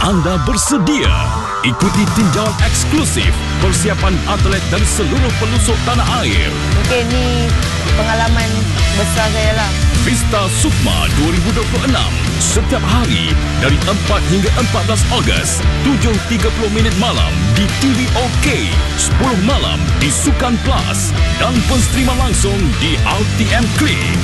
Anda bersedia ikuti tinjauan eksklusif persiapan atlet dari seluruh pelosok tanah air? Mungkin ni pengalaman besar saya lah. Pesta Sukma 2026 setiap hari dari 4 hingga 14 Ogos 7.30 malam di TV OK, 10 malam di Sukan Plus dan penstrima langsung di RTM Klik.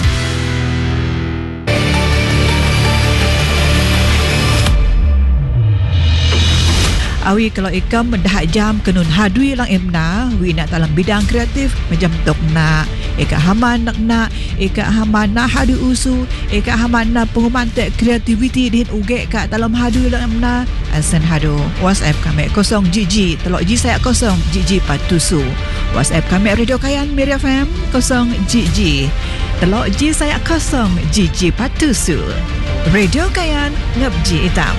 Awi kalau ikam mendahat jam kenun hadui lang emna, wi nak dalam bidang kreatif macam tok nak, eka haman nak, eka haman nak hadu usu, eka haman nak pengumantek kreativiti dihin uge kat dalam hadui lang emna, asan hadu. WhatsApp kami 0 GG, telok G saya 0 GG patusu. WhatsApp kami Radio Kayan Miri FM 0 GG, telok G saya 0 GG patusu. Radio Kayan ngabji hitam.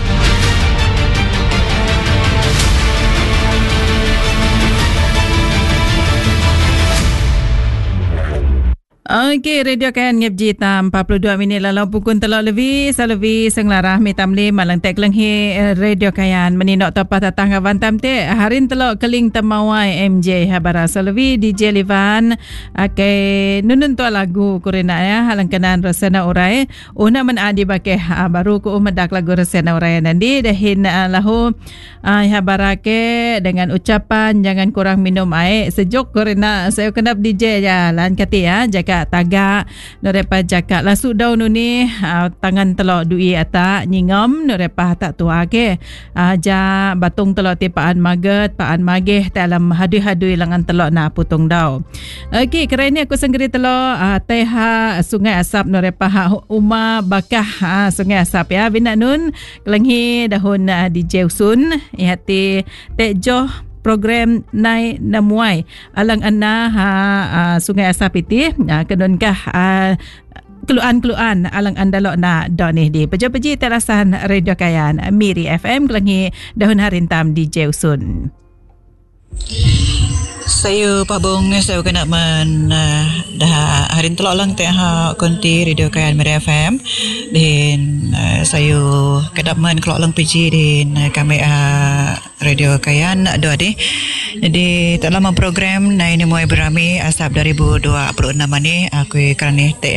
Okey, Radio Kayan ngabji tam 42 minit lalu pukul telok lebih selebi senglarah mitamli malang tek lenghi Radio Kayan meninok topah tatang kawan tam te harin telok keling temawai MJ habara selebi DJ Livan ake nunun tu lagu kurina ya halang kenan Rosana Urai una men adi bake baru ku umedak lagu Rosana Urai nanti dahin lahu habara ke dengan ucapan jangan kurang minum air sejuk kurina saya kenap DJ ya lan kati ya jaga tagak norepa jakak lasu daun ni tangan telok dui atak nyingom norepa tak tua ke ja batung telok tipaan maget paan mageh dalam hadui-hadui langan telok na putung dau. Okey, kerana aku senggeri telok teha Sungai Asap norepa Uma Bakah Sungai Asap ya bina nun kelenghi dahun DJ Usun ihati tejoh program Nai Namuai alang anna Sungai Asap iti kenunkah keluan alang andalok na donih di peji terasan Radio Kayan Miri FM kelengi dahun harintam DJ Usun. Saya pabung saya kena dah harin telok lang teh konti Radio Kayan Miri FM dan saya kedap man kelok lang PG dan kami Radio Kayan doa deh. Jadi tak lama program nai ni mulai berami Asap 2026 ni aku kerana teh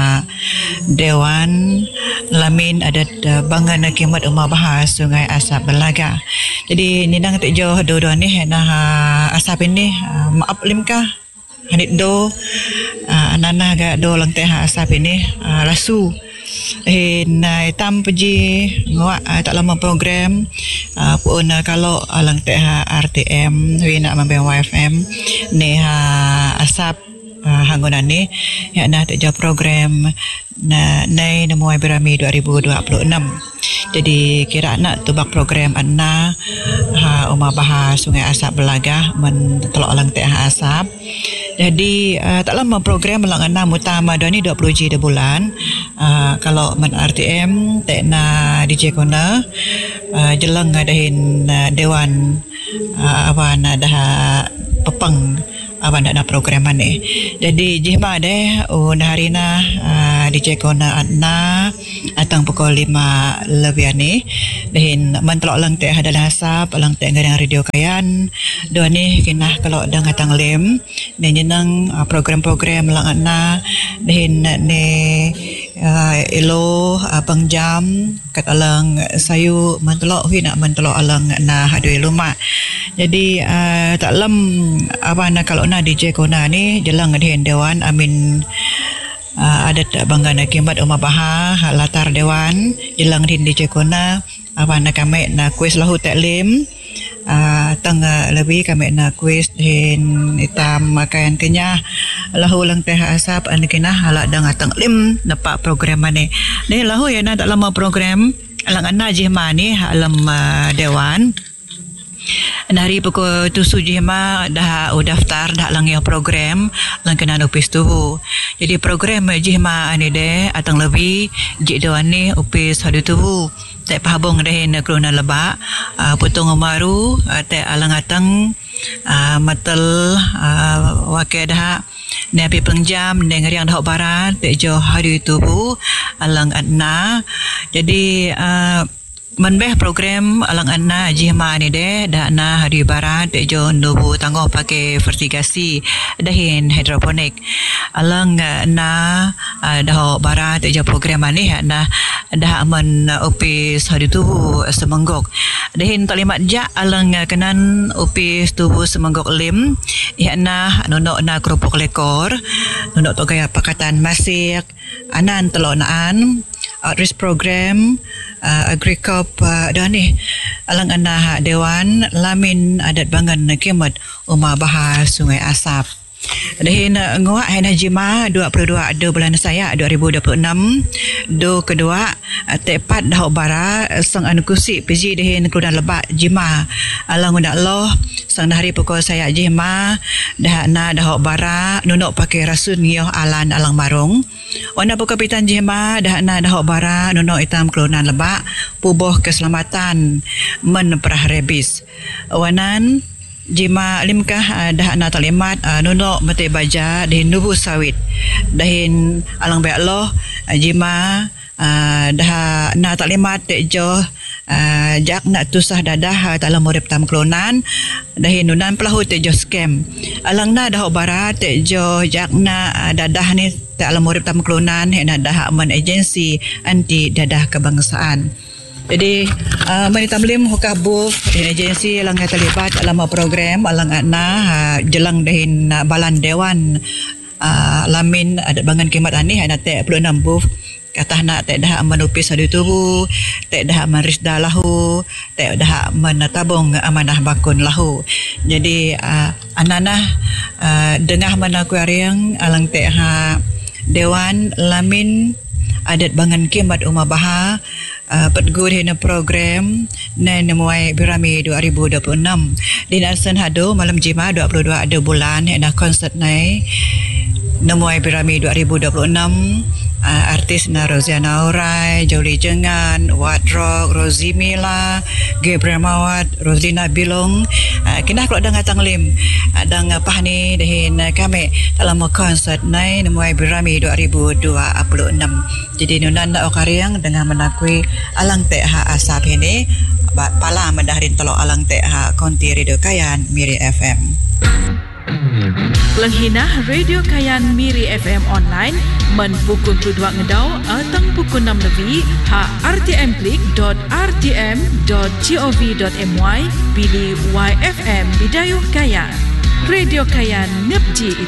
Dewan Lamin adat Bangan Kimat Umar Bahas Sungai Asap Belaga. Jadi ni nang teh jauh do ni nah Asap ini maaf limkah hanit do nana ga do lang teh Asap ini lasu tam pergi ngawak tak lama program pun kalau alang teh RTM wi nak mambe YFM ni Asap hanggunan ni ya nak teh program nai namuai berami 2026. Jadi kira nak tubak program anna Umar Bahas Sungai Asap Belaga men telok alang teh Asap. Jadi tak lama program lang anna mutama do ni 20 G de bulan. Kalau men RTM teh na DJ Kona jelang ngadahin dewan awan dah pepeng awan ada program ni. Jadi jihma deh hari na DJ Kona adna atang pukul 5 lebih ni dan mentelok lang teh adalah Asap lang teh ngadang Radio Kayan do ni kinah kalau dang atang lem dan jenang program-program lang adna dan ni elo pengjam kat alang sayu mentelok hui nak mentelok alang na hadui lumak. Jadi tak lem apa nak kalau na DJ Kona ni jelang ngadahin dewan amin adat Bangan Kimat Umar Bahas latar dewan jelang ngadahin DJ Kona apa nak kami na kuis lahu taklim tang lebih kami na kuis hin hitam makan kenyah lahu lang teh Asap an kena halak dang atang lim nampak program ni ni lahu ya na tak lama program alang anna jihma ni alam dewan. Hari pukul 7 jema dah daftar dah lang yang program lang kena upis tu. Jadi program jema ani de atang lebih jik doan ni upis hadu tu. Tak pahabong dah nak kerana lebak potong maru tak alang atang matal wakil dah napi pengjam dengan yang dah barat tak jauh hari tu alang adna. Jadi Menbeh program alang anna jihma ni de dah na hari barat jo nubu tangguh pakai fertigasi dahin hidroponik alang na dah barat jo program ni na dah aman opis hari tubuh semenggok dahin talimat ja alang kenan opis tubuh semenggok lim ya na nonok na kerupuk lekor nonok to gaya pakatan masik anan telonaan outreach program Agricop dan ni alang anah Dewan Lamin Adat Bangan Kemat Umah Bahas Sungai Asap. Dahin nguak hena jima 22 ada bulan saya 2026 do kedua tepat dah bara sang anu kusi PJ dahin keludan lebak jima alang undak Allah sang hari pukul saya jima dah na dah bara nunuk pakai rasun ngioh alan alang marung wana pukul pitan jima dah na dah bara nunuk hitam keludan lebak pubuh keselamatan men perah rebis wanan jima limkah dah na talimat nunuk mati baja dahin nubu sawit dahin alang baik Allah jima dah na talimat jo jak nak tusah dadah dalam urip tam kelunan dahin nunan pelahu jo scam alang na dah barat jo jak na dadah ni dalam urip tam kelunan hena dah aman agensi anti dadah kebangsaan. Jadi Manita Melim Hukabuf agensi alang terlibat dalam program alang na jelang dahin balan Dewan Lamin Adat Bangan Kemat ani hana te 26 buf katah nak te dah menupis hadu tubuh te dah merisda lahu te dah menatabung amanah bakun lahu. Jadi ananah dengah mana kuariang alang te Dewan Lamin Adat Bangan Kemat Umah Bahar petgur hina program nan muai birami 2026 di Narsen Hado malam jima 22 ada bulan hina konsert nai namuai birami 2026 artis na Roziana Aurai, Jolie Jengan, Wat Rock, Rosie Mila, Gabriel Mawat, Roslina Bilong. Kena kalau dah ngatang lim, dang apa ni dahin kami dalam konsert nai namuai birami 2026. Jadi nunan nak okariang dengan menakui alang teh asap ini pala mendahin tolong alang teh konti Radio Kayan Miri FM. Penghinah Radio Kayan Miri FM online men pukul 22 ngedau atang pukul 6 lebih rtm.rtm.gov.my pilih YFM Bidayuh Kayan. Radio Kayan ngepji